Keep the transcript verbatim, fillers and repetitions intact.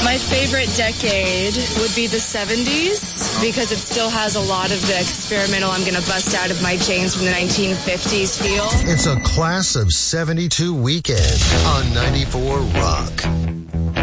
My favorite decade would be the seventies because it still has a lot of the experimental, I'm going to bust out of my chains from the nineteen fifties feel. It's a class of seventy-two weekend on ninety-four Rock.